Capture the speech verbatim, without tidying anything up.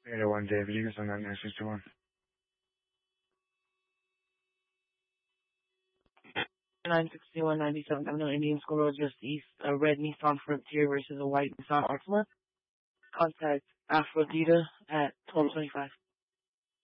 Beta one, David Eagles on that nine sixty-one. nine sixty-one ninety-seven Avenue, Indian School Road, just east. A red Nissan Frontier versus a white Nissan Altima. Contact Aphrodita at twelve twenty-five.